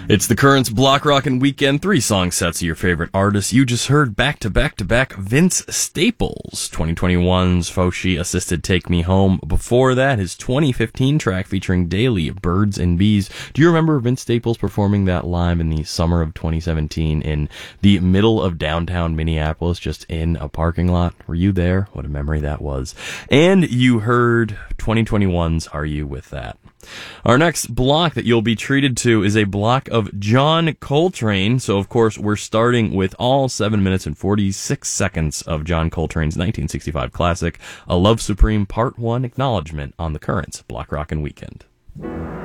It's the Currents Block Rockin' Weekend, 3 song sets of your favorite artists. You just heard back-to-back-to-back Vince Staples, 2021's Foshi assisted Take Me Home. Before that, his 2015 track featuring Daily, Birds and Bees. Do you remember Vince Staples performing that live in the summer of 2017 in the middle of downtown Minneapolis, just in a parking lot? Were you there? What a memory that was. And you heard 2021's Are You With That? Our next block that you'll be treated to is a block of John Coltrane. So, of course, we're starting with all 7 minutes and 46 seconds of John Coltrane's 1965 classic, A Love Supreme Part 1 Acknowledgement on the Currents Block Rockin' Weekend.